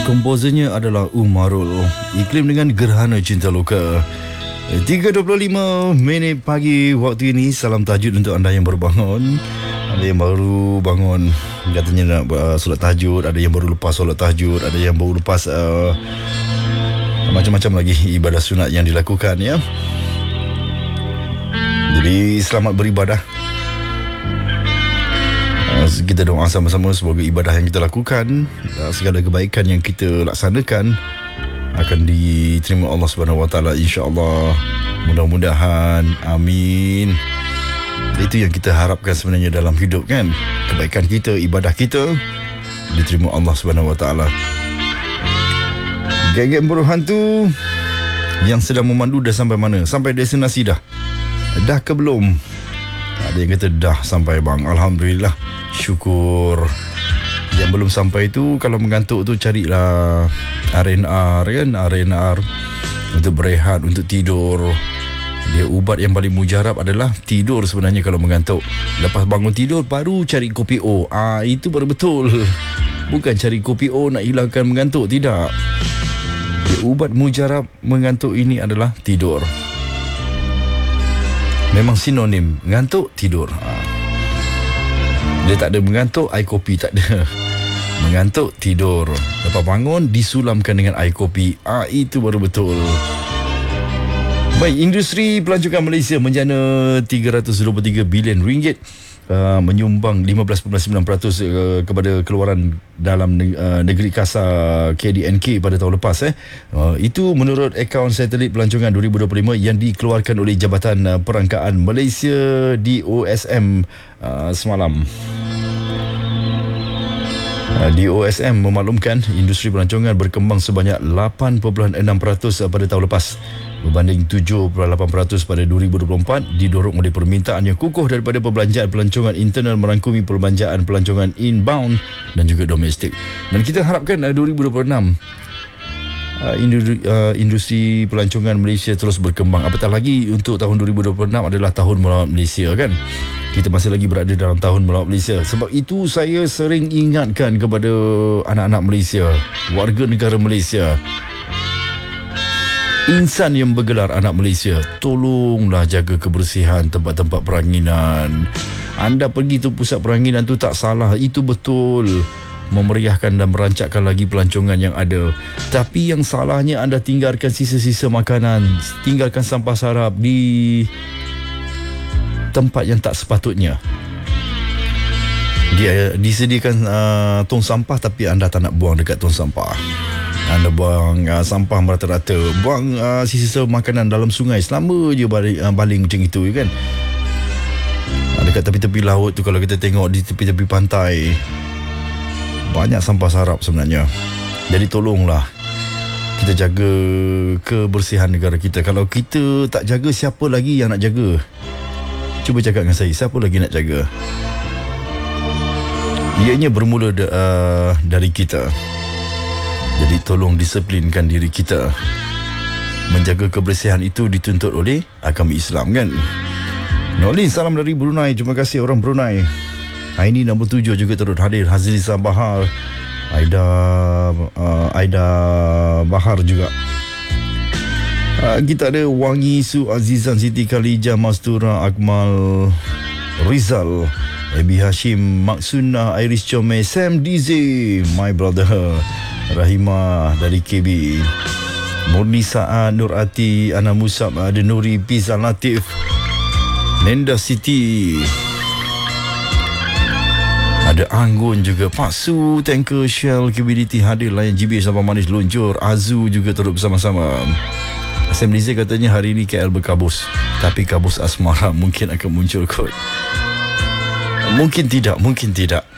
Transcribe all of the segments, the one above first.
Komposernya adalah Umarul. Iklim dengan Gerhana Cinta Loka. 3.25 minit pagi waktu ini. Salam tahajud untuk anda yang baru bangun. Ada yang baru bangun, katanya nak solat tahajud. Ada yang baru lepas solat tahajud. Ada yang baru lepas macam-macam lagi ibadah sunat yang dilakukan, ya. Jadi selamat beribadah. Kita doa sama-sama semoga ibadah yang kita lakukan, segala kebaikan yang kita laksanakan akan diterima Allah Subhanahu Wa Taala, insya-Allah. Mudah-mudahan, amin. Itu yang kita harapkan sebenarnya dalam hidup, kan? Kebaikan kita, ibadah kita diterima Allah Subhanahu Wa Taala. Geng-geng buruh hantu yang sedang memandu dah sampai mana? Sampai destinasi dah? Dah ke belum? Ada yang kata dah sampai, bang. Alhamdulillah, syukur. Yang belum sampai tu, kalau mengantuk tu carilah R&R, kan? R&R untuk berehat, untuk tidur. Dia ubat yang paling mujarab adalah tidur sebenarnya kalau mengantuk. Lepas bangun tidur baru cari kopi O. Itu baru betul. Bukan cari kopi O nak hilangkan mengantuk, tidak. Dia ubat mujarab mengantuk ini adalah tidur. Memang sinonim, ngantuk, tidur. Dia tak ada mengantuk, air kopi tak ada. Mengantuk, tidur. Lepas bangun, disulamkan dengan air kopi. Itu baru betul. Baik, industri pelancongan Malaysia menjana 323 bilion ringgit, menyumbang 15.9% kepada keluaran dalam negeri kasar KDNK pada tahun lepas. Itu menurut akaun satelit pelancongan 2025 yang dikeluarkan oleh Jabatan Perangkaan Malaysia DOSM semalam. DOSM memaklumkan industri pelancongan berkembang sebanyak 8.6% pada tahun lepas, berbanding 7.8% pada 2024, didorong oleh permintaan yang kukuh daripada perbelanjaan pelancongan internal merangkumi perbelanjaan pelancongan inbound dan juga domestik. Dan kita harapkan 2026 industri pelancongan Malaysia terus berkembang. Apatah lagi untuk tahun 2026 adalah tahun melawat Malaysia, kan? Kita masih lagi berada dalam tahun melawat Malaysia. Sebab itu saya sering ingatkan kepada anak-anak Malaysia, warga negara Malaysia, insan yang bergelar anak Malaysia, tolonglah jaga kebersihan tempat-tempat peranginan. Anda pergi tu pusat peranginan tu tak salah, itu betul, memeriahkan dan merancakkan lagi pelancongan yang ada. Tapi yang salahnya anda tinggalkan sisa-sisa makanan, tinggalkan sampah sarap di tempat yang tak sepatutnya. Dia disediakan tong sampah, tapi anda tak nak buang dekat tong sampah. Anda buang sampah merata-rata, buang sisa-sisa makanan dalam sungai. Selama je baling macam itu, kan? Dekat tepi-tepi laut tu, kalau kita tengok di tepi-tepi pantai, banyak sampah sarap sebenarnya. Jadi tolonglah kita jaga kebersihan negara kita. Kalau kita tak jaga, siapa lagi yang nak jaga? Cuba cakap dengan saya, siapa lagi nak jaga? Ianya bermula dari kita. Jadi tolong disiplinkan diri kita. Menjaga kebersihan itu dituntut oleh agama Islam, kan? Nolin, salam dari Brunei. Terima kasih orang Brunei. Aini nombor 7 juga turut hadir. Hazrizah Bahar, Aida Bahar juga. Kita ada Wangi Su Azizan, Siti Khalijah, Mastura, Akmal Rizal, Ebi Hashim, Maksuna, Iris Chome, Sam Dizi, my brother, Rahimah dari KB, Murni Saad, Nur Ati, Ana Musab, ada Nuri, Pizza Latif, Nenda Siti, ada Anggun juga, Pak Su, Tanker Shell, KBDT hadir, layan GB sampai manis luncur, Azu juga turut bersama-sama. Sam Dizi katanya hari ini KL berkabus, tapi kabus asmara mungkin akan muncul kot. Mungkin tidak, mungkin tidak.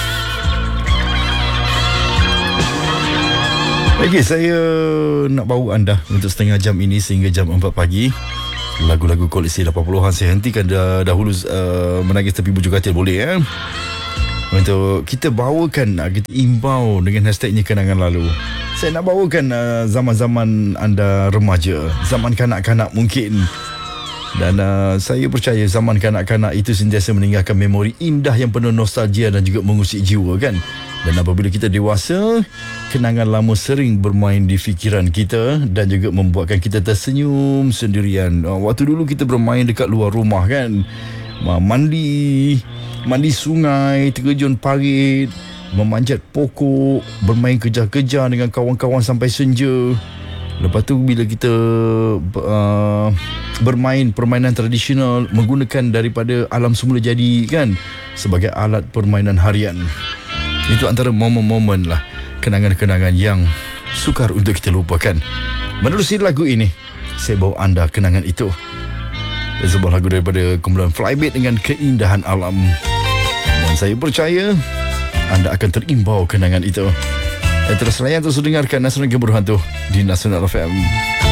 Okey, saya nak bawa anda untuk setengah jam ini sehingga jam 4 pagi. Lagu-lagu koleksi 80-an saya hentikan dahulu. Menangis tepi bujur katil boleh, ya? Untuk kita bawakan, kita imbau dengan hashtagnya kenangan lalu. Saya nak bawakan zaman-zaman anda remaja, zaman kanak-kanak mungkin. Dan saya percaya zaman kanak-kanak itu sentiasa meninggalkan memori indah yang penuh nostalgia dan juga mengusik jiwa, kan? Dan apabila kita dewasa, kenangan lama sering bermain di fikiran kita dan juga membuatkan kita tersenyum sendirian. Waktu dulu kita bermain dekat luar rumah kan, mandi sungai, terjun parit, memanjat pokok, bermain kejar-kejar dengan kawan-kawan sampai senja. Lepas tu bila kita bermain permainan tradisional menggunakan daripada alam semula jadi kan, sebagai alat permainan harian. Itu antara momen-momen lah, kenangan-kenangan yang sukar untuk kita lupakan. Menerusi lagu ini, saya bawa anda kenangan itu. Sebuah lagu daripada kumpulan Flybeat dengan Keindahan Alam. Dan saya percaya anda akan terimbau kenangan itu. Terus layan, terus dengarkan Nasional Game Berhantu di Nasional FM.